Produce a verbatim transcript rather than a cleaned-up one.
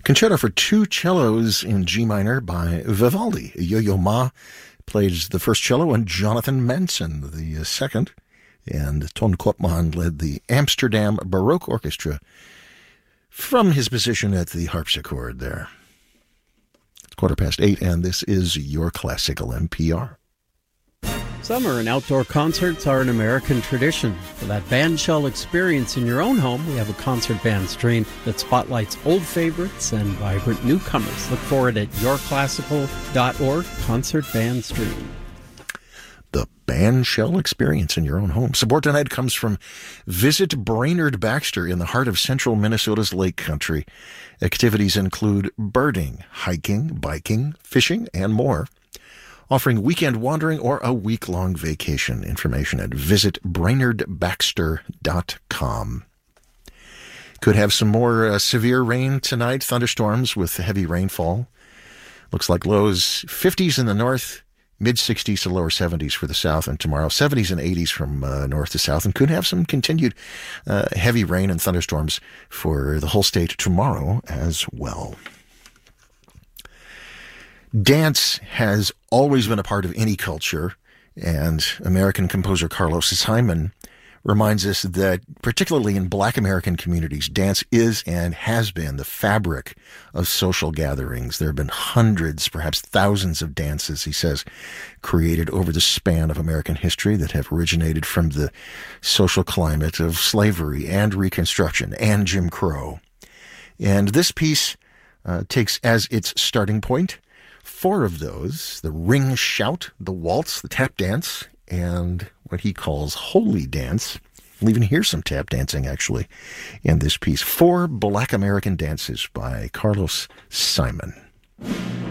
Concerto for two cellos in G minor by Vivaldi. Yo-Yo Ma played the first cello and Jonathan Manson the second. And Ton Koopman led the Amsterdam Baroque Orchestra from his position at the harpsichord there. It's quarter past eight, and this is your Classical N P R. Summer and outdoor concerts are an American tradition. For that bandshell experience in your own home, we have a concert band stream that spotlights old favorites and vibrant newcomers. Look for it at your classical dot org, Concert Band Stream. The bandshell experience in your own home. Support tonight comes from Visit Brainerd Baxter in the heart of central Minnesota's Lake Country. Activities include birding, hiking, biking, fishing, and more. Offering weekend wandering or a week-long vacation. Information at visit brainerd baxter dot com. Could have some more uh, severe rain tonight. Thunderstorms with heavy rainfall. Looks like lows fifties in the north, mid-sixties to lower seventies for the south, and tomorrow seventies and eighties from uh, north to south, and could have some continued uh, heavy rain and thunderstorms for the whole state tomorrow as well. Dance has always been a part of any culture, and American composer Carlos Simon reminds us that, particularly in Black American communities, dance is and has been the fabric of social gatherings. There have been hundreds, perhaps thousands of dances, he says, created over the span of American history that have originated from the social climate of slavery and Reconstruction and Jim Crow. And this piece uh, takes as its starting point four of those: the ring shout, the waltz, the tap dance, and what he calls holy dance. We'll even hear some tap dancing, actually, in this piece. Four Black American dances by Carlos Simon.